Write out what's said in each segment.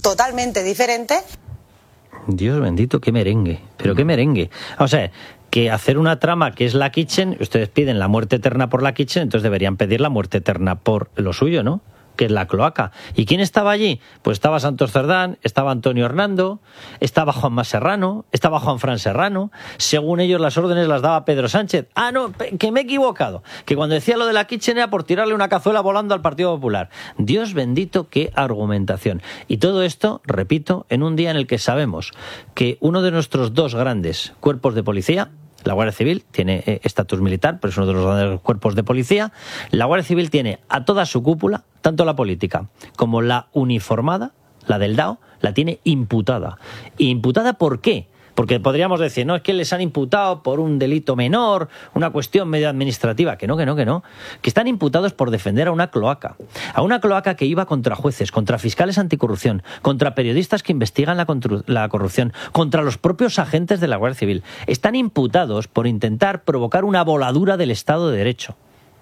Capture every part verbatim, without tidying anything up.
totalmente diferente. Dios bendito, qué merengue, pero qué merengue. O sea, que hacer una trama que es la Kitchen, ustedes piden la muerte eterna por la Kitchen, entonces deberían pedir la muerte eterna por lo suyo, ¿no? Que es la cloaca. ¿Y quién estaba allí? Pues estaba Santos Cerdán, estaba Antonio Hernando, estaba Juanma Serrano, estaba Juan Fran Serrano. Según ellos, las órdenes las daba Pedro Sánchez. Ah, no, que me he equivocado. Que cuando decía lo de la Kitchen era por tirarle una cazuela volando al Partido Popular. Dios bendito, qué argumentación. Y todo esto, repito, en un día en el que sabemos que uno de nuestros dos grandes cuerpos de policía, la Guardia Civil, tiene estatus militar, pero es uno de los grandes cuerpos de policía. La Guardia Civil tiene a toda su cúpula, tanto la política como la uniformada, la del D A O, la tiene imputada. ¿Imputada por qué? Porque podríamos decir, no, es que les han imputado por un delito menor, una cuestión medio administrativa. Que no, que no, que no. Que están imputados por defender a una cloaca. A una cloaca que iba contra jueces, contra fiscales anticorrupción, contra periodistas que investigan la, la corrupción, contra los propios agentes de la Guardia Civil. Están imputados por intentar provocar una voladura del Estado de Derecho.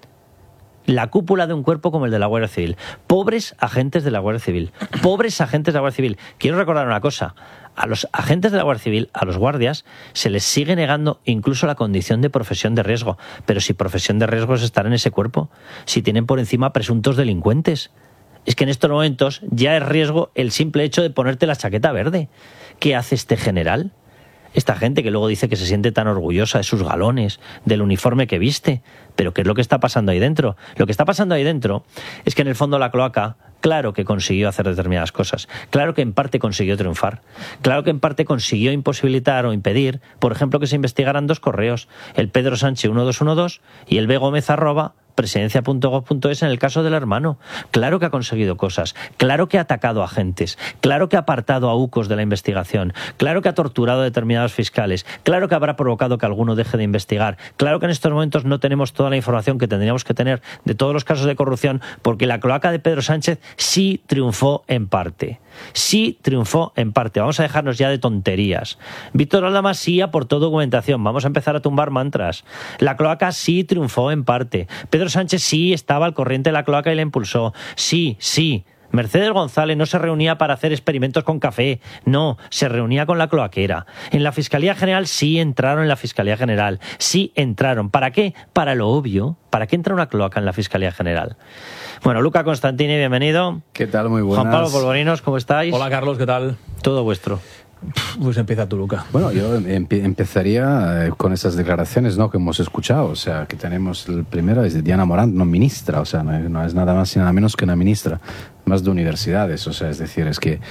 La cúpula de un cuerpo como el de la Guardia Civil. Pobres agentes de la Guardia Civil. Pobres agentes de la Guardia Civil. Quiero recordar una cosa. A los agentes de la Guardia Civil, a los guardias, se les sigue negando incluso la condición de profesión de riesgo. Pero si profesión de riesgo es estar en ese cuerpo, si tienen por encima presuntos delincuentes. Es que en estos momentos ya es riesgo el simple hecho de ponerte la chaqueta verde. ¿Qué hace este general? Esta gente que luego dice que se siente tan orgullosa de sus galones, del uniforme que viste. Pero ¿qué es lo que está pasando ahí dentro? Lo que está pasando ahí dentro es que en el fondo la cloaca, claro que consiguió hacer determinadas cosas. Claro que en parte consiguió triunfar. Claro que en parte consiguió imposibilitar o impedir, por ejemplo, que se investigaran dos correos. El Pedro Sánchez uno dos uno dos y el B Gómez arroba presidencia punto gob punto es en el caso del hermano. Claro que ha conseguido cosas, claro que ha atacado a agentes, claro que ha apartado a ucos de la investigación, claro que ha torturado a determinados fiscales, claro que habrá provocado que alguno deje de investigar, claro que en estos momentos no tenemos toda la información que tendríamos que tener de todos los casos de corrupción, porque la cloaca de Pedro Sánchez sí triunfó en parte. Sí triunfó en parte. Vamos a dejarnos ya de tonterías. Víctor Aldama sí aportó documentación. Vamos a empezar a tumbar mantras. La cloaca sí triunfó en parte. Pedro Sánchez sí estaba al corriente de la cloaca y la impulsó. Sí, sí. Mercedes González no se reunía para hacer experimentos con café, no, se reunía con la cloaquera. En la Fiscalía General sí entraron en la Fiscalía General, sí entraron. ¿Para qué? Para lo obvio. ¿Para qué entra una cloaca en la Fiscalía General? Bueno, Luca Constantini, bienvenido. ¿Qué tal? Muy buenas. Juan Pablo Polvorinos, ¿cómo estáis? Hola, Carlos, ¿qué tal? Todo vuestro. Pues empieza tú, Luca. Bueno, yo empe- empezaría eh, con esas declaraciones, ¿no?, que hemos escuchado. O sea, que tenemos el primero es de Diana Morant, no ministra. O sea, no es, no es nada más y nada menos que una ministra, más de universidades. O sea, es decir, es que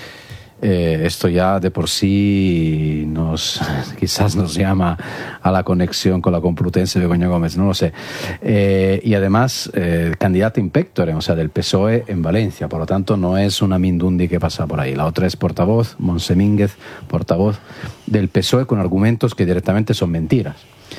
eh, esto ya de por sí nos quizás nos llama a la conexión con la Complutense de Begoña Gómez, no lo sé. Eh, y además, eh, candidata in pectore, o sea, del P S O E en Valencia. Por lo tanto, no es una mindundi que pasa por ahí. La otra es portavoz, Montse Mínguez, portavoz del P S O E, con argumentos que directamente son mentiras.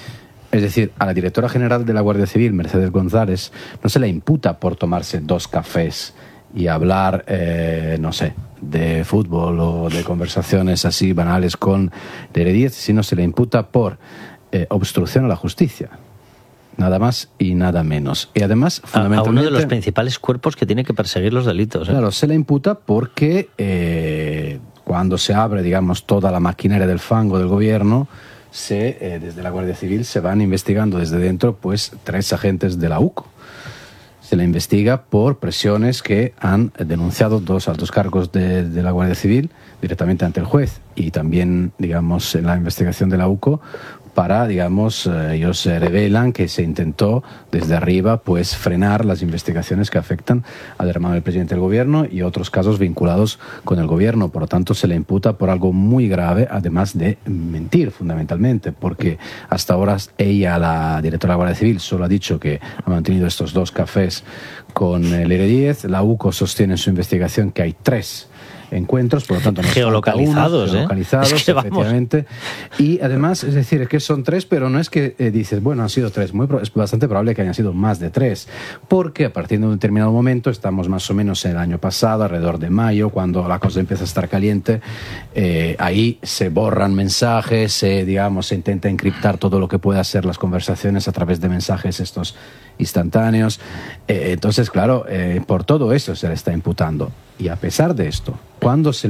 Es decir, a la directora general de la Guardia Civil, Mercedes González, no se le imputa por tomarse dos cafés y hablar, eh, no sé, de fútbol o de conversaciones así banales con Heredíez, sino se le imputa por eh, obstrucción a la justicia. Nada más y nada menos. Y además, fundamentalmente, a uno de los principales cuerpos que tiene que perseguir los delitos. ¿eh? Claro, se le imputa porque eh, cuando se abre, digamos, toda la maquinaria del fango del gobierno, se, eh, desde la Guardia Civil se van investigando desde dentro pues tres agentes de la UCO. Se le investiga por presiones que han denunciado dos altos cargos de, de la Guardia Civil directamente ante el juez y también, digamos, en la investigación de la UCO para, digamos, eh, ellos eh, revelan que se intentó desde arriba pues frenar las investigaciones que afectan al hermano del presidente del gobierno y otros casos vinculados con el gobierno. Por lo tanto, se le imputa por algo muy grave, además de mentir fundamentalmente, porque hasta ahora ella, la directora de la Guardia Civil, solo ha dicho que ha mantenido estos dos cafés con el Heredíez. La UCO sostiene en su investigación que hay tres encuentros, por lo tanto, nos geolocalizados, uno, geolocalizados, ¿eh? Es que efectivamente. Y además, es decir, es que son tres, pero no es que eh, dices, bueno, han sido tres, muy pro- es bastante probable que hayan sido más de tres, porque a partir de un determinado momento, estamos más o menos en el año pasado, alrededor de mayo, cuando la cosa empieza a estar caliente, eh, ahí se borran mensajes, se, digamos, se intenta encriptar todo lo que pueda ser las conversaciones a través de mensajes estos instantáneos. Eh, entonces, claro, eh, por todo eso se le está imputando. Y a pesar de esto, cuando se